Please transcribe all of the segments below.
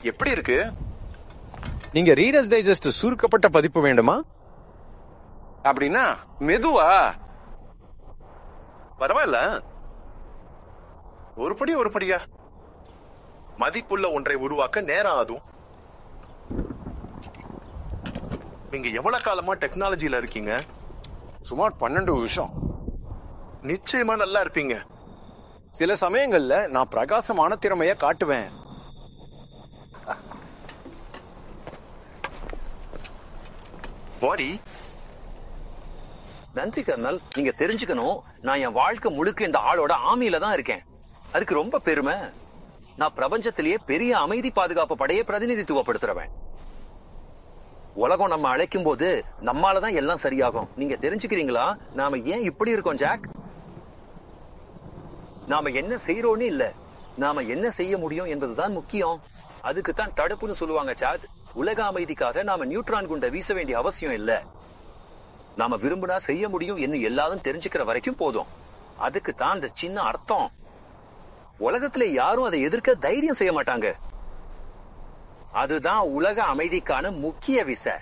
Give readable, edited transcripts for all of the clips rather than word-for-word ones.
எப்படி இருக்கு? நீங்க ரீடர்ஸ் டைஜஸ்ட் சுருக்கப்பட்ட பதிப்பு வேண்டுமா? அப்படின்னா மெதுவா பரவாயில்ல, ஒரு படியா. மதிப்புள்ள ஒன்றை உருவாக்க நேரம் ஆகும். நீங்க எவ்வளவு காலமா டெக்னாலஜில இருக்கீங்க? சுமார் 12 வருஷம். நிச்சயமா நல்லா இருப்பீங்க. சில சமயங்கள்ல நான் பிரகாசமான திறமைய காட்டுவேன். பாடி, நன்றி கர்னல். நீங்க தெரிஞ்சுக்கணும், நான் என் வாழ்க்கை முழுக்க இந்த ஆளோட ஆமியில தான் இருக்கேன். அதுக்கு ரொம்ப பெருமை. நான் பிரபஞ்சத்திலேயே பெரிய அமைதி பாதுகாப்பு படையை பிரதிநிதித்துவப்படுத்துறவன். உலகம் நம்ம அழைக்கும் போது நம்மாலதான் எல்லாம் சரியாகும். நீங்க தெரிஞ்சுக்கிறீங்களா நாம ஏன் இப்படி இருக்கோம் ஜாக்? நாம என்ன செய்யறோன்னு இல்ல, நாம என்ன செய்ய முடியும் என்பதுதான் முக்கியம். அதுக்குத்தான் தடுப்புன்னு சொல்லுவாங்க சாத். உலக அமைதிக்காக நாம நியூட்ரான் குண்டை வீச வேண்டிய அவசியம் இல்ல. நாம விரும்பினா செய்ய முடியும் என்று எல்லாரும் தெரிஞ்சுக்கிற வரைக்கும் போதும். அதுக்கு தான் இந்த சின்ன அர்த்தம். உலகத்துல யாரும் அதை எதிர்க்க தைரியம் செய்ய மாட்டாங்க. அதுதான் உலக அமைதிக்கான முக்கிய விசை.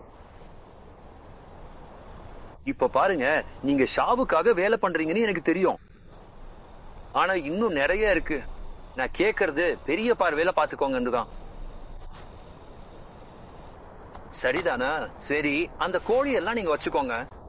இப்ப பாருங்க, நீங்க ஷாவுக்காக வேலை பண்றீங்கன்னு எனக்கு தெரியும். ஆனா இன்னும் நிறைய இருக்கு. நான் கேக்குறது பெரிய பார்வையில பாத்துக்கோங்கன்னுதான். சரிதானா? சரி, அந்த கோழி எல்லாம் நீங்க வச்சுக்கோங்க.